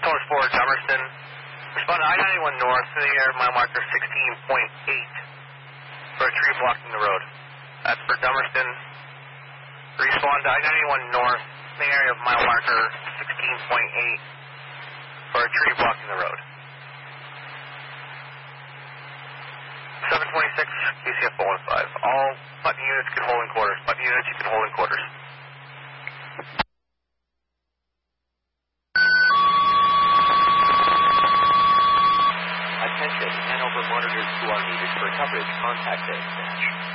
Coast 4, Dummerston. Respond to I-91 north in the area of mile marker 16.8 for a tree blocking the road. That's for Dummerston. Respond to I-91 north in the area of mile marker 16.8 for a tree blocking the road. 726, QCF 415. All Putney units can hold in quarters. Putney units, you can hold in quarters. Attention, Hanover monitors 2 are needed for coverage. Contact dispatch.